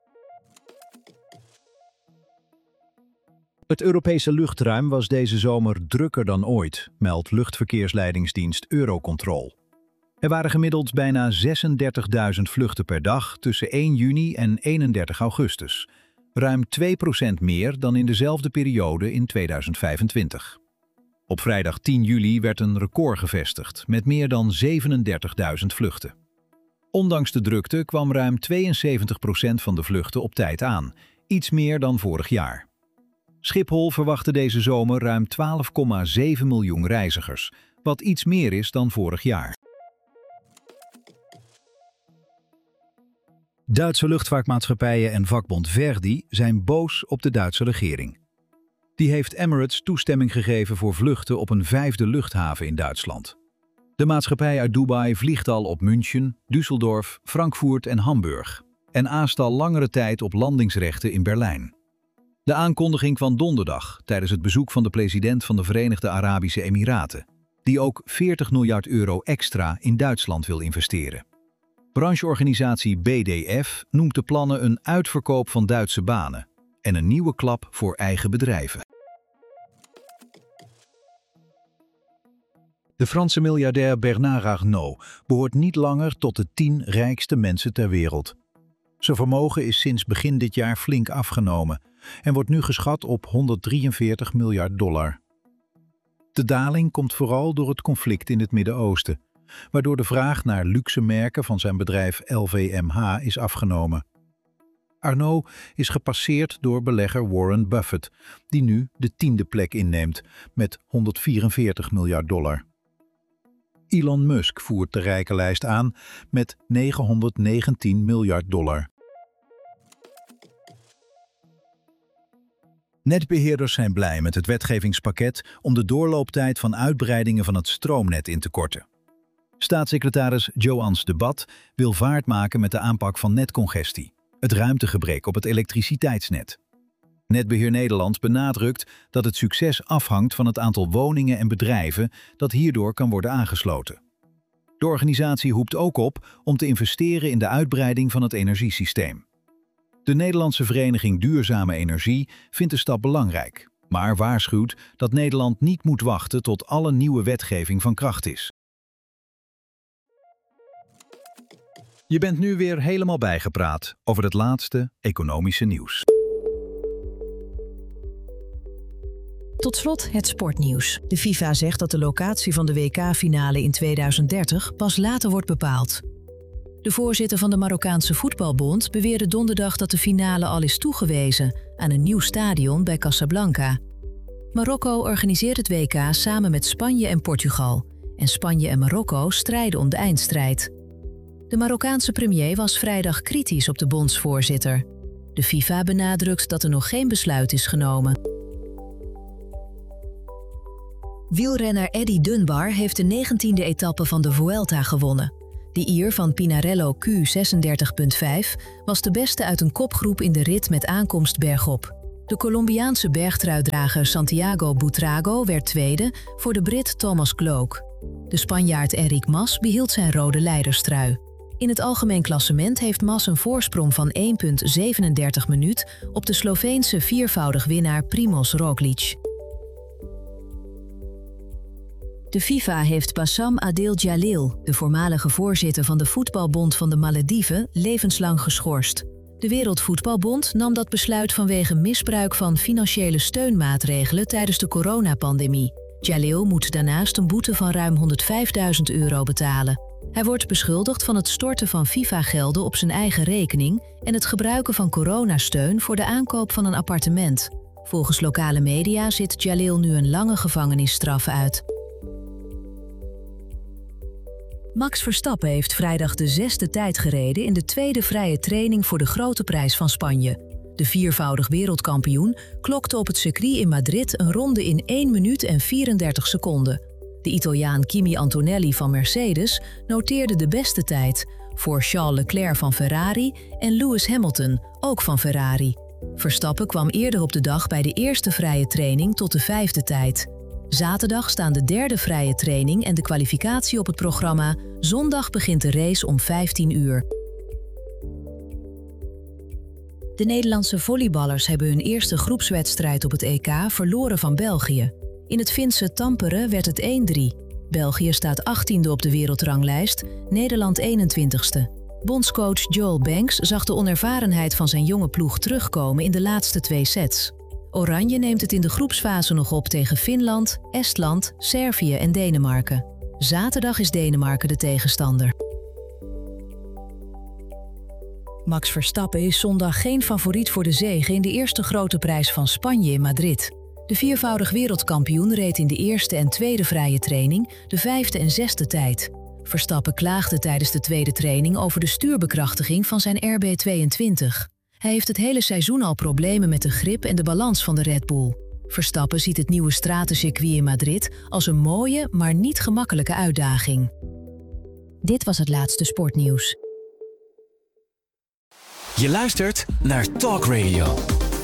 Het Europese luchtruim was deze zomer drukker dan ooit, meldt luchtverkeersleidingsdienst Eurocontrol. Er waren gemiddeld bijna zesendertigduizend vluchten per dag tussen één juni en eenendertig augustus. Ruim twee procent meer dan in dezelfde periode in tweeduizend vijfentwintig. Op vrijdag tien juli werd een record gevestigd met meer dan zevenendertigduizend vluchten. Ondanks de drukte kwam ruim tweeënzeventig procent van de vluchten op tijd aan, iets meer dan vorig jaar. Schiphol verwachtte deze zomer ruim twaalf komma zeven miljoen reizigers, wat iets meer is dan vorig jaar. Duitse luchtvaartmaatschappijen en vakbond Verdi zijn boos op de Duitse regering. Die heeft Emirates toestemming gegeven voor vluchten op een vijfde luchthaven in Duitsland. De maatschappij uit Dubai vliegt al op München, Düsseldorf, Frankfurt en Hamburg en aast al langere tijd op landingsrechten in Berlijn. De aankondiging kwam donderdag tijdens het bezoek van de president van de Verenigde Arabische Emiraten, die ook veertig miljard euro extra in Duitsland wil investeren. Brancheorganisatie B D F noemt de plannen een uitverkoop van Duitse banen en een nieuwe klap voor eigen bedrijven. De Franse miljardair Bernard Arnault behoort niet langer tot de tien rijkste mensen ter wereld. Zijn vermogen is sinds begin dit jaar flink afgenomen en wordt nu geschat op honderddrieënveertig miljard dollar. De daling komt vooral door het conflict in het Midden-Oosten, waardoor de vraag naar luxe merken van zijn bedrijf L V M H is afgenomen. Arnault is gepasseerd door belegger Warren Buffett, die nu de tiende plek inneemt met honderdvierenveertig miljard dollar. Elon Musk voert de rijkenlijst aan met negenhonderdnegentien miljard dollar. Netbeheerders zijn blij met het wetgevingspakket om de doorlooptijd van uitbreidingen van het stroomnet in te korten. Staatssecretaris Joans de Bat wil vaart maken met de aanpak van netcongestie, het ruimtegebrek op het elektriciteitsnet. Netbeheer Nederland benadrukt dat het succes afhangt van het aantal woningen en bedrijven dat hierdoor kan worden aangesloten. De organisatie roept ook op om te investeren in de uitbreiding van het energiesysteem. De Nederlandse Vereniging Duurzame Energie vindt de stap belangrijk, maar waarschuwt dat Nederland niet moet wachten tot alle nieuwe wetgeving van kracht is. Je bent nu weer helemaal bijgepraat over het laatste economische nieuws. Tot slot het sportnieuws. De FIFA zegt dat de locatie van de W K-finale in tweeduizend dertig pas later wordt bepaald. De voorzitter van de Marokkaanse Voetbalbond beweerde donderdag dat de finale al is toegewezen aan een nieuw stadion bij Casablanca. Marokko organiseert het W K samen met Spanje en Portugal. En Spanje en Marokko strijden om de eindstrijd. De Marokkaanse premier was vrijdag kritisch op de bondsvoorzitter. De FIFA benadrukt dat er nog geen besluit is genomen. Wielrenner Eddy Dunbar heeft de negentiende etappe van de Vuelta gewonnen. De Ier van Pinarello Q zesendertig punt vijf was de beste uit een kopgroep in de rit met aankomst bergop. De Colombiaanse bergtruidrager Santiago Buitrago werd tweede voor de Brit Thomas Glock. De Spanjaard Enric Mas behield zijn rode leiderstrui. In het algemeen klassement heeft Mas een voorsprong van één komma zevenendertig minuut op de Sloveense viervoudig winnaar Primož Roglič. De FIFA heeft Bassam Adil Jalil, de voormalige voorzitter van de Voetbalbond van de Malediven, levenslang geschorst. De Wereldvoetbalbond nam dat besluit vanwege misbruik van financiële steunmaatregelen tijdens de coronapandemie. Jalil moet daarnaast een boete van ruim honderdvijfduizend euro betalen. Hij wordt beschuldigd van het storten van FIFA-gelden op zijn eigen rekening en het gebruiken van coronasteun voor de aankoop van een appartement. Volgens lokale media zit Jalil nu een lange gevangenisstraf uit. Max Verstappen heeft vrijdag de zesde tijd gereden in de tweede vrije training voor de Grote Prijs van Spanje. De viervoudig wereldkampioen klokte op het circuit in Madrid een ronde in één minuut en vierendertig seconden. De Italiaan Kimi Antonelli van Mercedes noteerde de beste tijd, voor Charles Leclerc van Ferrari en Lewis Hamilton, ook van Ferrari. Verstappen kwam eerder op de dag bij de eerste vrije training tot de vijfde tijd. Zaterdag staan de derde vrije training en de kwalificatie op het programma. Zondag begint de race om vijftien uur. De Nederlandse volleyballers hebben hun eerste groepswedstrijd op het E K verloren van België. In het Finse Tampere werd het één drie. België staat achttiende op de wereldranglijst, Nederland eenentwintigste. Bondscoach Joel Banks zag de onervarenheid van zijn jonge ploeg terugkomen in de laatste twee sets. Oranje neemt het in de groepsfase nog op tegen Finland, Estland, Servië en Denemarken. Zaterdag is Denemarken de tegenstander. Max Verstappen is zondag geen favoriet voor de zege in de eerste grote prijs van Spanje in Madrid. De viervoudig wereldkampioen reed in de eerste en tweede vrije training de vijfde en zesde tijd. Verstappen klaagde tijdens de tweede training over de stuurbekrachtiging van zijn R B tweeëntwintig. Hij heeft het hele seizoen al problemen met de grip en de balans van de Red Bull. Verstappen ziet het nieuwe stratencircuit in Madrid als een mooie, maar niet gemakkelijke uitdaging. Dit was het laatste sportnieuws. Je luistert naar Talk Radio.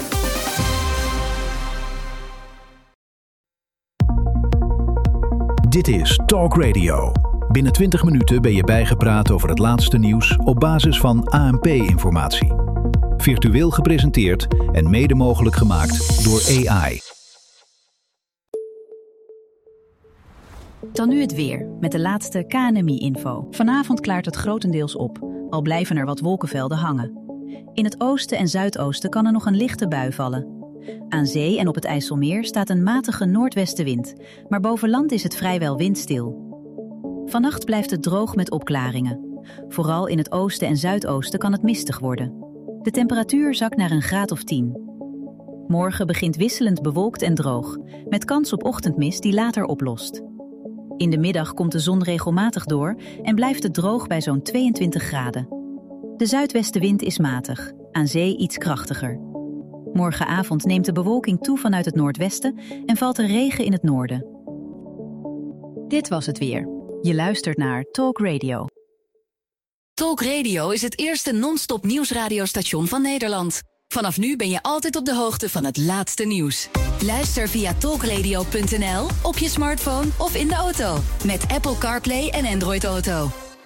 Dit is Talk Radio. Binnen twintig minuten ben je bijgepraat over het laatste nieuws op basis van A N P-informatie. Virtueel gepresenteerd en mede mogelijk gemaakt door A I. Dan nu het weer, met de laatste K N M I-info. Vanavond klaart het grotendeels op, al blijven er wat wolkenvelden hangen. In het oosten en zuidoosten kan er nog een lichte bui vallen. Aan zee en op het IJsselmeer staat een matige noordwestenwind, maar boven land is het vrijwel windstil. Vannacht blijft het droog met opklaringen. Vooral in het oosten en zuidoosten kan het mistig worden. De temperatuur zakt naar een graad of tien. Morgen begint wisselend bewolkt en droog, met kans op ochtendmist die later oplost. In de middag komt de zon regelmatig door en blijft het droog bij zo'n tweeëntwintig graden. De zuidwestenwind is matig, aan zee iets krachtiger. Morgenavond neemt de bewolking toe vanuit het noordwesten en valt er regen in het noorden. Dit was het weer. Je luistert naar Talk Radio. Talk Radio is het eerste non-stop nieuwsradiostation van Nederland. Vanaf nu ben je altijd op de hoogte van het laatste nieuws. Luister via talkradio punt n l, op je smartphone of in de auto. Met Apple CarPlay en Android Auto.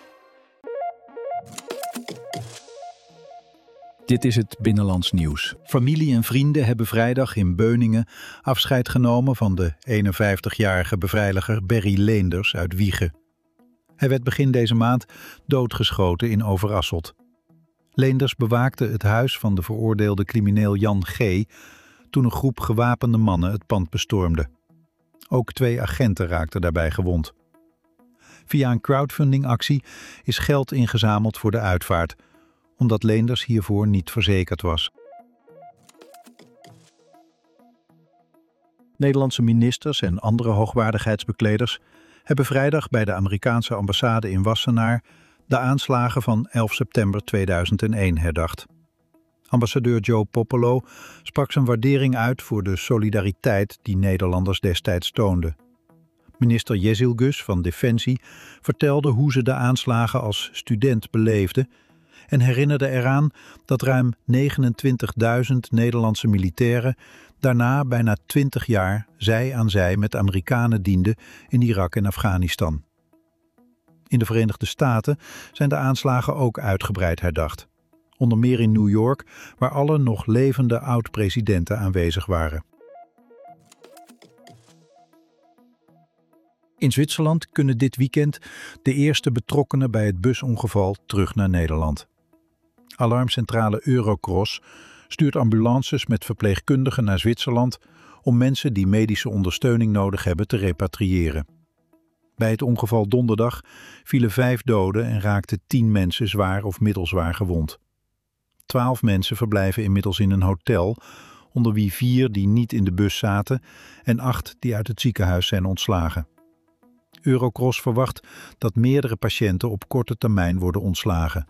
Dit is het Binnenlands Nieuws. Familie en vrienden hebben vrijdag in Beuningen afscheid genomen van de eenenvijftigjarige bevrijdiger Berry Leenders uit Wijchen. Hij werd begin deze maand doodgeschoten in Overasselt. Leenders bewaakte het huis van de veroordeelde crimineel Jan G. toen een groep gewapende mannen het pand bestormde. Ook twee agenten raakten daarbij gewond. Via een crowdfundingactie is geld ingezameld voor de uitvaart, omdat Leenders hiervoor niet verzekerd was. Nederlandse ministers en andere hoogwaardigheidsbekleders hebben vrijdag bij de Amerikaanse ambassade in Wassenaar de aanslagen van elf september tweeduizend één herdacht. Ambassadeur Joe Popolo sprak zijn waardering uit voor de solidariteit die Nederlanders destijds toonden. Minister Yezilgus van Defensie vertelde hoe ze de aanslagen als student beleefde en herinnerde eraan dat ruim negenentwintigduizend Nederlandse militairen daarna bijna twintig jaar zij aan zij met Amerikanen dienden in Irak en Afghanistan. In de Verenigde Staten zijn de aanslagen ook uitgebreid herdacht. Onder meer in New York, waar alle nog levende oud-presidenten aanwezig waren. In Zwitserland kunnen dit weekend de eerste betrokkenen bij het busongeval terug naar Nederland. Alarmcentrale Eurocross stuurt ambulances met verpleegkundigen naar Zwitserland om mensen die medische ondersteuning nodig hebben te repatriëren. Bij het ongeval donderdag vielen vijf doden en raakten tien mensen zwaar of middelzwaar gewond. Twaalf mensen verblijven inmiddels in een hotel, onder wie vier die niet in de bus zaten en acht die uit het ziekenhuis zijn ontslagen. Eurocross verwacht dat meerdere patiënten op korte termijn worden ontslagen.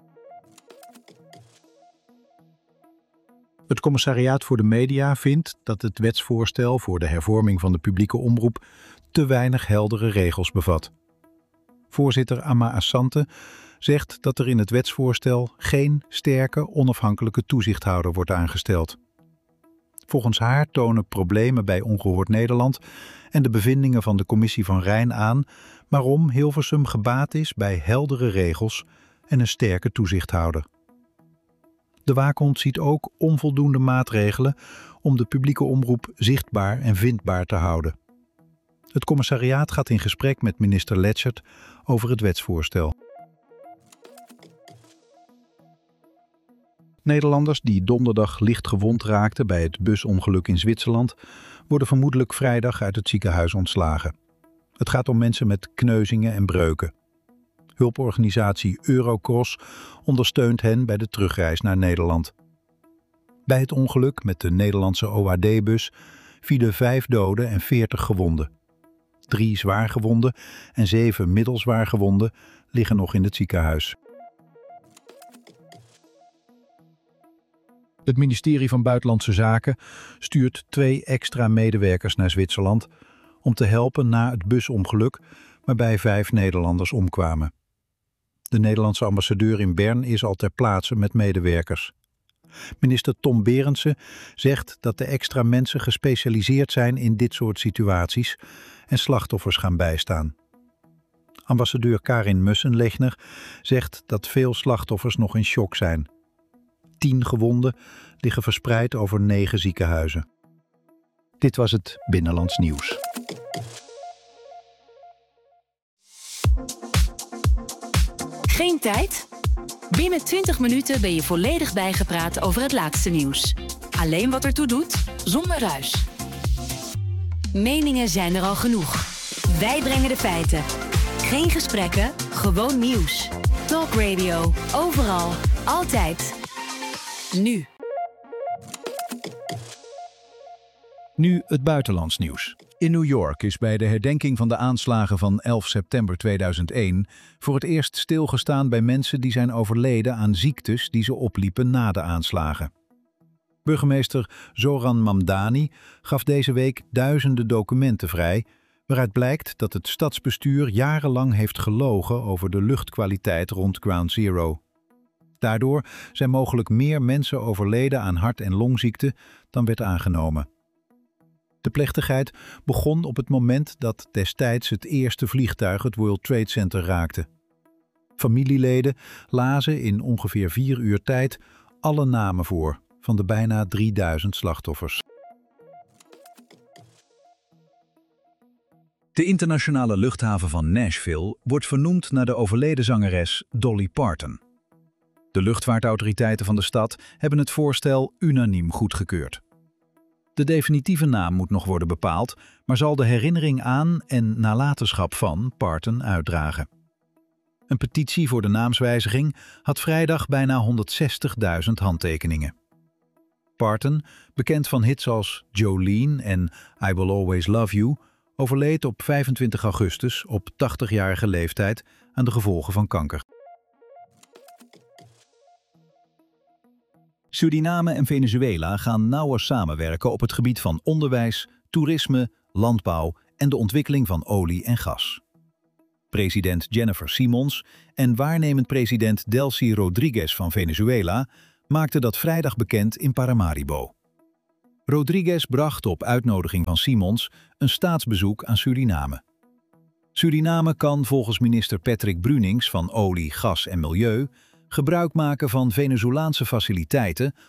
Het Commissariaat voor de Media vindt dat het wetsvoorstel voor de hervorming van de publieke omroep te weinig heldere regels bevat. Voorzitter Amma Asante zegt dat er in het wetsvoorstel geen sterke, onafhankelijke toezichthouder wordt aangesteld. Volgens haar tonen problemen bij Ongehoord Nederland en de bevindingen van de Commissie van Rijn aan waarom Hilversum gebaat is bij heldere regels en een sterke toezichthouder. De waakhond ziet ook onvoldoende maatregelen om de publieke omroep zichtbaar en vindbaar te houden. Het commissariaat gaat in gesprek met minister Letschert over het wetsvoorstel. Nederlanders die donderdag licht gewond raakten bij het busongeluk in Zwitserland worden vermoedelijk vrijdag uit het ziekenhuis ontslagen. Het gaat om mensen met kneuzingen en breuken. Hulporganisatie Eurocross ondersteunt hen bij de terugreis naar Nederland. Bij het ongeluk met de Nederlandse O A D-bus vielen vijf doden en veertig gewonden. Drie zwaargewonden en zeven middelzwaargewonden liggen nog in het ziekenhuis. Het ministerie van Buitenlandse Zaken stuurt twee extra medewerkers naar Zwitserland om te helpen na het busongeluk waarbij vijf Nederlanders omkwamen. De Nederlandse ambassadeur in Bern is al ter plaatse met medewerkers. Minister Tom Berendsen zegt dat de extra mensen gespecialiseerd zijn in dit soort situaties en slachtoffers gaan bijstaan. Ambassadeur Karin Mussenlechner zegt dat veel slachtoffers nog in shock zijn. Tien gewonden liggen verspreid over negen ziekenhuizen. Dit was het Binnenlands Nieuws. Geen tijd? Binnen twintig minuten ben je volledig bijgepraat over het laatste nieuws. Alleen wat ertoe doet, zonder ruis. Meningen zijn er al genoeg. Wij brengen de feiten. Geen gesprekken, gewoon nieuws. Talk Radio, overal, altijd. Nu. Nu het buitenlands nieuws. In New York is bij de herdenking van de aanslagen van elf september tweeduizend één voor het eerst stilgestaan bij mensen die zijn overleden aan ziektes die ze opliepen na de aanslagen. Burgemeester Zoran Mamdani gaf deze week duizenden documenten vrij, waaruit blijkt dat het stadsbestuur jarenlang heeft gelogen over de luchtkwaliteit rond Ground Zero. Daardoor zijn mogelijk meer mensen overleden aan hart- en longziekten dan werd aangenomen. De plechtigheid begon op het moment dat destijds het eerste vliegtuig het World Trade Center raakte. Familieleden lazen in ongeveer vier uur tijd alle namen voor van de bijna drieduizend slachtoffers. De internationale luchthaven van Nashville wordt vernoemd naar de overleden zangeres Dolly Parton. De luchtvaartautoriteiten van de stad hebben het voorstel unaniem goedgekeurd. De definitieve naam moet nog worden bepaald, maar zal de herinnering aan en nalatenschap van Parton uitdragen. Een petitie voor de naamswijziging had vrijdag bijna honderdzestigduizend handtekeningen. Parton, bekend van hits als Jolene en I Will Always Love You, overleed op vijfentwintig augustus op tachtigjarige leeftijd aan de gevolgen van kanker. Suriname en Venezuela gaan nauwer samenwerken op het gebied van onderwijs, toerisme, landbouw en de ontwikkeling van olie en gas. President Jennifer Simons en waarnemend president Delcy Rodriguez van Venezuela maakten dat vrijdag bekend in Paramaribo. Rodriguez bracht op uitnodiging van Simons een staatsbezoek aan Suriname. Suriname kan volgens minister Patrick Brunings van Olie, Gas en Milieu gebruik maken van Venezolaanse faciliteiten